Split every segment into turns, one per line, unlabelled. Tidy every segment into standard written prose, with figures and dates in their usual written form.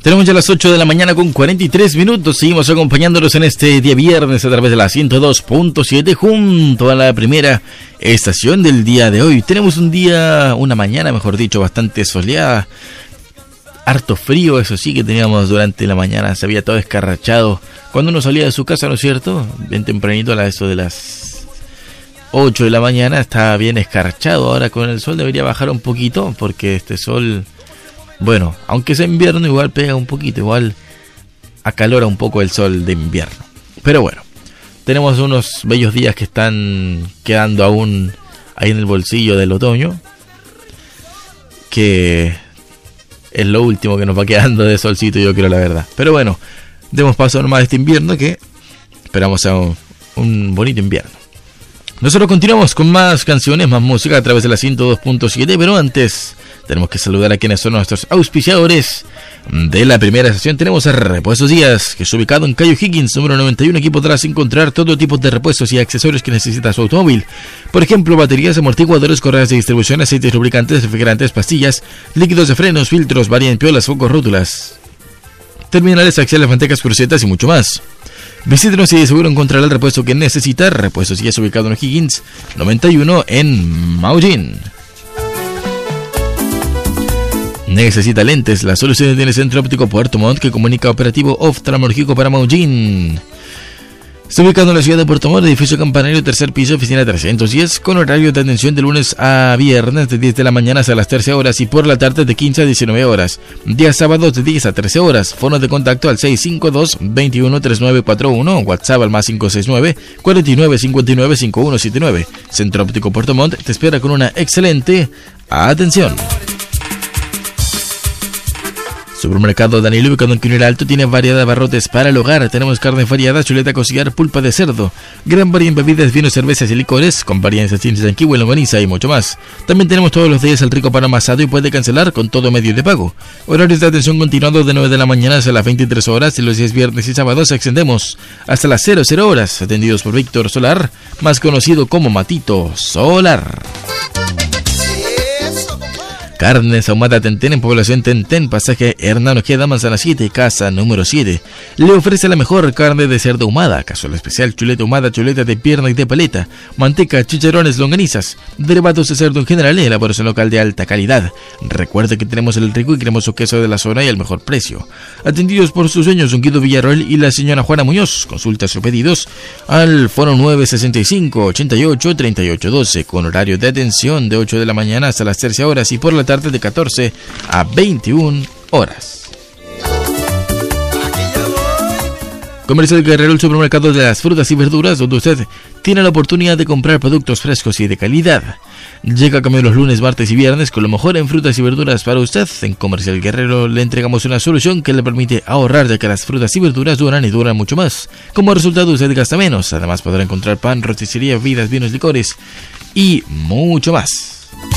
Tenemos ya las 8 de la mañana con 43 minutos. Seguimos acompañándolos en este día viernes a través de la 102.7 junto a la primera estación del día de hoy. Tenemos una mañana, mejor dicho, bastante soleada. Harto frío, eso sí, que teníamos durante la mañana. Se había todo escarrachado cuando uno salía de su casa, ¿no es cierto? Bien tempranito, a eso de las 8 de la mañana, estaba bien escarchado. Ahora con el sol debería bajar un poquito, porque este sol... Bueno, aunque sea invierno, igual pega un poquito, igual acalora un poco el sol de invierno. Pero bueno, tenemos unos bellos días que están quedando aún ahí en el bolsillo del otoño, que es lo último que nos va quedando de solcito, yo creo, la verdad. Pero bueno, demos paso nomás a este invierno, que esperamos a un bonito invierno. Nosotros continuamos con más canciones, más música a través de la 102.7, pero antes tenemos que saludar a quienes son nuestros auspiciadores de la primera estación. Tenemos a Repuestos Díaz, que es ubicado en calle Higgins, número 91. Aquí podrás encontrar todo tipo de repuestos y accesorios que necesita su automóvil. Por ejemplo, baterías, amortiguadores, correas de distribución, aceites, lubricantes, refrigerantes, pastillas, líquidos de frenos, filtros, varianpiolas, focos, rótulas, terminales axiales, mantecas, crucetas y mucho más. Visítenos y de seguro encontrará el repuesto que necesita. Repuestos Díaz, ubicado en Higgins 91 en Maullín. Necesita lentes. La solución tiene Centro Óptico Puerto Montt, que comunica operativo oftalmológico para Maullín. Está ubicado en la ciudad de Puerto Montt, edificio campanario, tercer piso, oficina 310, con horario de atención de lunes a viernes de 10 de la mañana hasta las 13 horas y por la tarde de 15 a 19 horas. Días sábados de 10 a 13 horas. Fono de contacto al 652-213941, WhatsApp al más 569-4959-5179. Centro Óptico Puerto Montt te espera con una excelente atención. Supermercado Danilo, ubicado en Quinil Alto, tiene variedad de abarrotes para el hogar. Tenemos carne variada, chuleta cocinar, pulpa de cerdo, gran variedad en bebidas, vinos, cervezas y licores, con variedades de cines de anquihue, longaniza y mucho más. También tenemos todos los días el rico pan amasado y puede cancelar con todo medio de pago. Horarios de atención continuado de 9 de la mañana hasta las 23 horas y los días viernes y sábados extendemos hasta las 00 horas. Atendidos por Víctor Solar, más conocido como Matito Solar. Carnes Ahumada Tentén en población Tentén, pasaje Hernán Ojeda, manzana 7, casa número 7. Le ofrece la mejor carne de cerdo ahumada, cazuela especial, chuleta ahumada, chuleta de pierna y de paleta, manteca, chicharrones, longanizas, derivados de cerdo en general y elaboración local de alta calidad. Recuerde que tenemos el rico y cremoso queso de la zona y al mejor precio. Atendidos por sus dueños, don Guido Villarroel y la señora Juana Muñoz. Consultas o pedidos al foro 965-88-3812, con horario de atención de 8 de la mañana hasta las 13 horas y por la tarde de 14 a 21 horas. Comercial Guerrero, el supermercado de las frutas y verduras, donde usted tiene la oportunidad de comprar productos frescos y de calidad. Llega a cambio los lunes, martes y viernes con lo mejor en frutas y verduras para usted. En Comercial Guerrero le entregamos una solución que le permite ahorrar, ya que las frutas y verduras duran y duran mucho más. Como resultado, usted gasta menos. Además podrá encontrar pan, roticería, bebidas, vinos, licores y mucho más.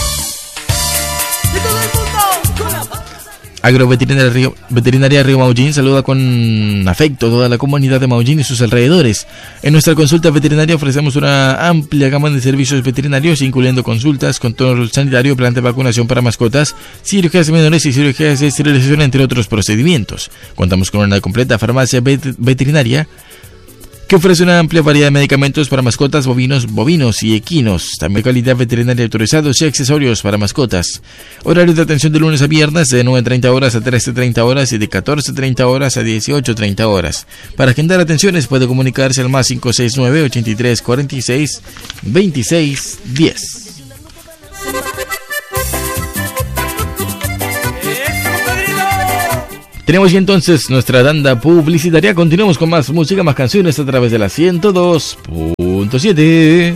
Agroveterinaria Río Maullín saluda con afecto a toda la comunidad de Maullín y sus alrededores. En nuestra consulta veterinaria ofrecemos una amplia gama de servicios veterinarios, incluyendo consultas, control sanitario, plan de vacunación para mascotas, cirugías menores y cirugías de esterilización, entre otros procedimientos. Contamos con una completa farmacia veterinaria que ofrece una amplia variedad de medicamentos para mascotas, bovinos y equinos. También calidad veterinaria autorizados y accesorios para mascotas. Horarios de atención de lunes a viernes de 9:30 horas a 13:30 horas y de 14:30 horas a 18:30 horas. Para agendar atenciones puede comunicarse al más 569-8346-2610. Tenemos ya entonces nuestra tanda publicitaria. Continuamos con más música, más canciones a través de la 102.7.